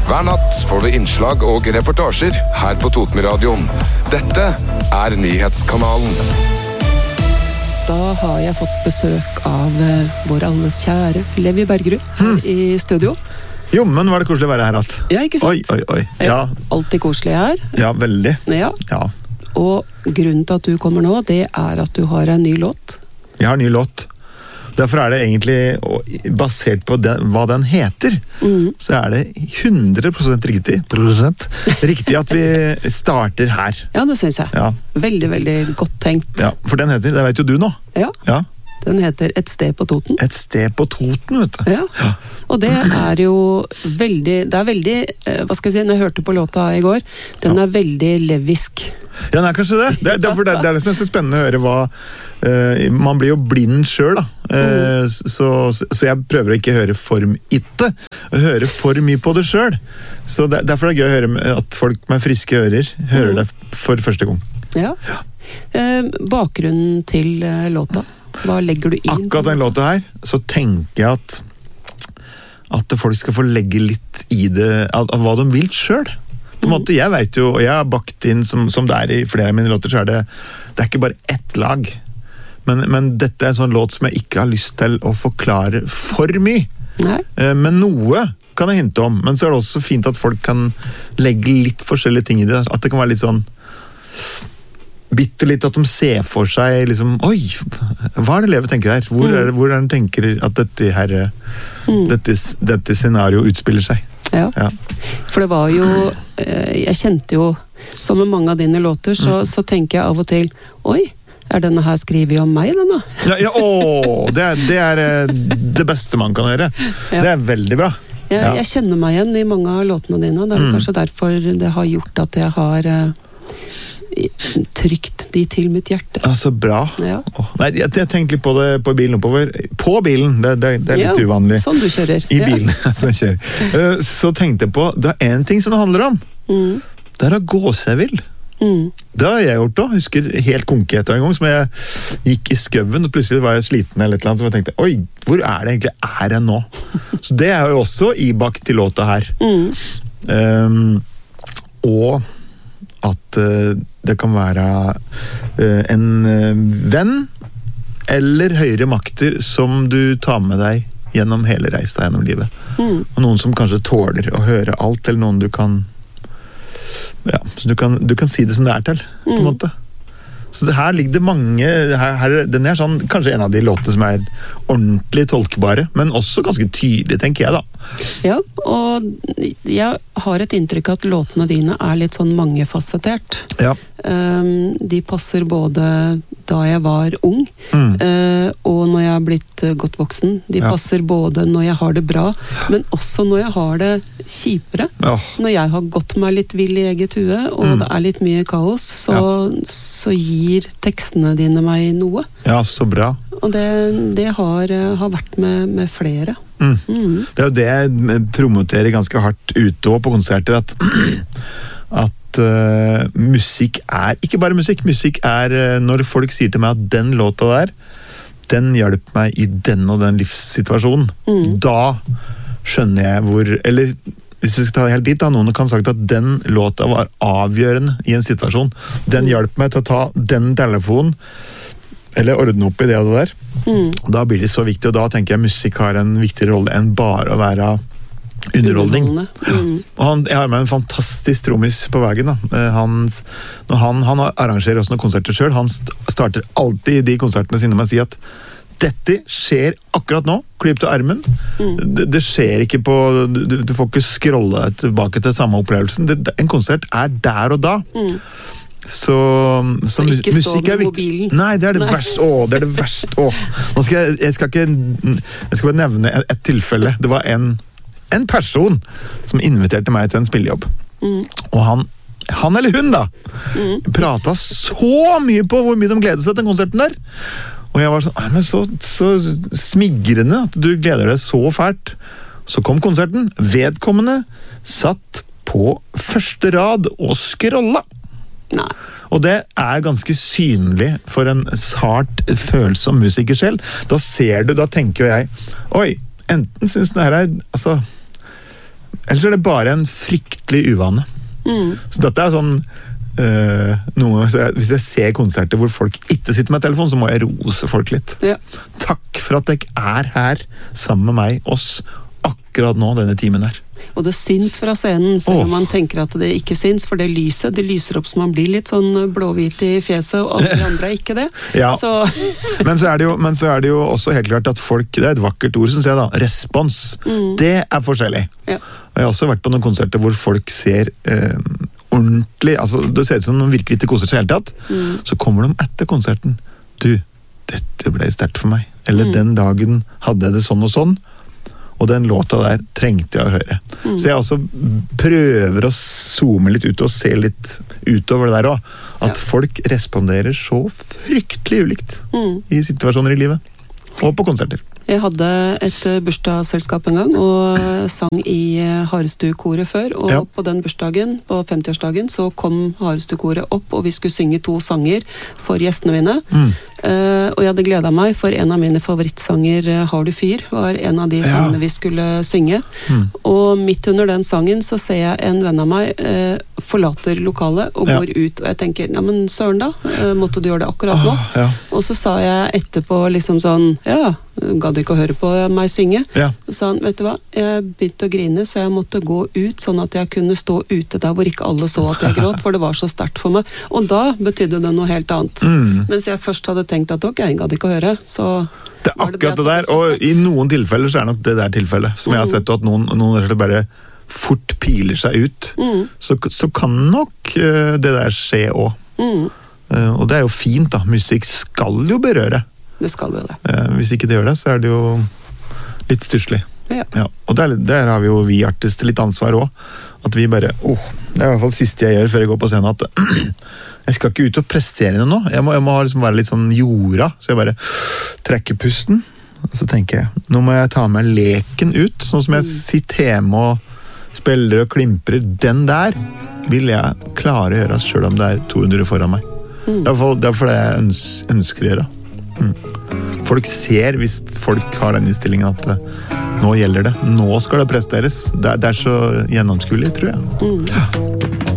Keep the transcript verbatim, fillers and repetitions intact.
Hver natt får du innslag og reportasjer her på Totenradioen. Dette er Nyhetskanalen. Da har jeg fått besøk av uh, vår alles kjære Levi Bergerud her hmm. i studio. Jo, men var det koselig å være her alt? Ja, ikke sant? Oi, oi, oi. Ja. Alltid koselig her. Ja, veldig. Ja. Ja. Og grunnen til at du kommer nå, det er at du har en ny låt. Jeg har en ny låt. Derfor er det egentlig, basert på den, hva den heter, mm. så er det hundre prosent riktig, prosent, riktig at vi starter her. Ja, det synes jeg. Ja. Veldig, veldig godt tenkt. Ja, for den heter, det vet jo du nå. Ja. Ja. Den heter Et sted på Toten. Et sted på Toten, vet du. Ja, ja. Og det er jo veldig, det er veldig, hva skal jeg si, når jeg hørte på låta i går, den ja. er veldig levisk. Ja, det er kanskje det. Det, det, det, det er det som er så spennende å høre hva uh, man blir jo blind selv da. Uh, mm. så, så jeg prøver å ikke høre for ikke, høre for mye på det selv. Så det, derfor er det gøy å høre at folk med friske ører hører mm. det for første gang. Ja. ja. Uh, bakgrunnen til uh, låta, hva legger du inn? Akkurat den låta her, så tenker jeg at at folk skal få legge litt i det, av, av hva de vil selv. På en måte, jeg vet jo, og jeg har bakt inn som, som det er i flere av mine låter, så er det, det er ikke bare ett lag. Men, men dette er en sånn låt som jeg ikke har lyst til å forklare for mye. Nei. Men noe kan jeg hinte om, men så er det også fint at folk kan legge litt forskjellige ting i det. At det kan være litt sånn bitte litt at de ser for seg liksom, oi, hva er det Levi tenker her? Hvor er det, hvor er det tenker at dette her, mm. dette, dette scenario utspiller seg? Ja. ja, for det var jo, jeg kjente jo, som med mange av dine låter, så, mm. så tenker jeg av og til, oi, er denne her skrivet om meg, denne? Ja, ja, å, det, er, det er det beste man kan gjøre. Ja. Det er veldig bra. Ja, ja. Jeg kjenner meg igjen i mange av låtene dine, det er mm. kanskje derfor det har gjort at jeg har trykt de til mitt hjerte. Ja, så bra. Ja. Oh, nei, jeg, jeg tenkte litt på det på bilen oppover. På bilen, det, det, det er litt ja, uvanlig. Sånn du kjører. I bilen, ja. som jeg kjører. Så tenkte jeg på, det er en ting som det handler om. Mm. Det er å gå seg vill. Mm. Det har jeg gjort da. Jeg husker helt konkret en gang, som jeg gikk i skøven, og plutselig var jeg sliten eller et eller annet, så jeg tenkte, oi, hvor er det egentlig er jeg nå? Så det er jo også ibakt til låta her. Mm. Um, og at uh, det kan være uh, en uh, venn eller høyere makter som du tar med deg gjennom hele reisa gjennom livet. Mm. Og noen som kanskje tåler å høre alt, eller noen du kan ja, så du kan, du kan si det som det er til, på en måte. Så det her ligger det mange her, her, den er sånn, kanskje en av de låtene som er ordentlig tolkbare, men også ganske tydelig, tenker jeg da. Ja, og jeg har et inntrykk at låtene dine er litt sånn mangefasettert. Ja. Um, de passer både da jeg var ung, mm. uh, og når jeg har blitt uh, godt voksen. De ja. passer både når jeg har det bra, men også når jeg har det kjipere. Oh. Når jeg har gått meg litt vill i eget hue, og mm. det er litt mye kaos, så, ja. så gir tekstene dine meg noe. Ja, så bra. Og det, det har, har vært med, med flere. Mm. Mm. Det er jo det jeg promoterer ganske hardt ute og på konserter, at, at uh, musikk er ikke bare musikk. Musikk er uh, når folk sier til meg at den låta der, den hjelper meg i den og den livssituasjonen. Mm. Da skjønner jeg hvor, eller hvis vi skal ta det helt dit da, noen kan ha sagt at den låta var avgjørende i en situasjon. Den hjelper meg til å ta den telefonen, eller ordne opp i det og det der. Mm. Da blir det så viktig, og da tenker jeg musikk har en viktigere rolle enn bare å være underholdning. Mm. Og han, jeg har med en fantastisk trommis på veien. Da. Han, når han, han arrangerer også noen konserter selv, han starter alltid de konsertene sine med å si at dette skjer akkurat nå, klipp til armen. Mm. Det, det skjer ikke på, du, du får ikke scrolle tilbake til samme opplevelsen. Det, en konsert er der og da. Mm. Så, så ikke musikk er viktig. Nei, det er det verste. Åh, det er det verste. Åh. Nå skal jeg, jeg skal ikke jeg skal bare nevne et, et tilfelle. Det var en, en person som inviterte meg til en spillejobb. Mm. Og han, han eller hun da, mm. pratet så mye på hvor mye de gledet seg til den konserten der. Og jeg var sånn, men så, så smigrende at du gleder deg så fælt. Så kom konserten. Vedkommende satt på første rad og scrolla. Nei. Og det er ganske synlig for en sart følsom musiker selv. Da ser du, da tenker jeg, oi, enten synes den her er, altså, Ellers er det bare en fryktelig uvane. Mm. Så dette er sånn Uh, noe, så jeg, hvis jeg ser konserter hvor folk ikke sitter med telefon, så må jeg rose folk litt. Ja. Takk for at dere er her sammen med meg, oss, akkurat nå, denne timen her. Og det syns fra scenen, selv om Åh. man tenker at det ikke syns, for det lyset, det lyser opp så man blir litt sånn blåhvit i fjeset, og alle de andre er ikke det. Ja. Så men, så er det jo, men så er det jo også helt klart at folk, det er et vakkert ord, synes jeg da, respons. Mm. Det er forskjellig. Ja. Og jeg har også vært på noen konserter hvor folk ser eh, ordentlig, altså det ser ut som de virkelig ikke koser seg hele tatt. Mm. Så kommer de etter konserten. Du, dette ble sterkt for meg. Eller Mm. den dagen hadde jeg det sånn og sånn. Og den låta der trengte jeg å høre. Mm. Så jeg også prøver å zoome litt ut og se litt utover det der også. At Ja. folk responderer så fryktelig ulikt Mm. i situasjoner i livet. Og på konserter. Jeg hadde et eh, bursdagsselskap en gang, og eh, sang i eh, Harestu-koret før, og Ja. på den bursdagen, på femtiårsdagen, så kom Harestu-koret opp, og vi skulle synge to sanger for gjestene mine. Mm. Eh, og jeg hadde gledet meg, for en av mine favorittsanger, eh, Har du fyr, var en av de Ja. sangene vi skulle synge. Mm. Og midt under den sangen så ser jeg en venn av meg eh, forlater lokalet og Ja. går ut, og jeg tenker, ja, men søren da, eh, måtte du gjøre det akkurat nå? Åh, ja. Og så sa jeg etterpå liksom sånn, ja, gadd ikke å høre på meg synge. Ja. Så sa han, vet du hva, jeg begynte å grine, så jeg måtte gå ut, sånn at jeg kunne stå ute der hvor ikke alle så at jeg gråt, for det var så sterkt for meg. Og da betydde det noe helt annet. Mm. Mens jeg først hadde tenkt at ok, jeg gadd ikke å høre, så Det er var det det akkurat at det det der, var så og sterkt. i noen tilfeller så er nok det der tilfellet, som jeg har Mm. sett at noen, noen rett og slett bare fort piler seg ut, Mm. så, så kan nok eh, det der skje også. Mm, Eh, og det er jo fint da, musikk skal jo berøre. det skal jo det. Eh, hvis ikke det gjør det, så er det jo litt stusslig. Ja. Ja, og der, der har vi jo vi artister litt ansvar også. At vi bare, åh, det er i hvert fall det siste jeg gjør før jeg går på scenen, at jeg skal ikke ut og prestere noe nå. Jeg må, jeg må liksom være litt sånn jorda, så jeg bare trekker pusten. Og så tenker jeg, nå må jeg ta med leken ut, sånn som jeg sitter hjemme og spiller og klimprer. Den der vil jeg klare å gjøre, selv om det er to hundre foran meg. Det er i hvert fall- det er for det jeg øns, ønsker å gjøre. Mm. Folk ser, hvis folk har den innstillingen, at eh, nå gjelder det. Nå skal det presteres. Det, er- det er så gjennomskuelig, tror jeg. Mm.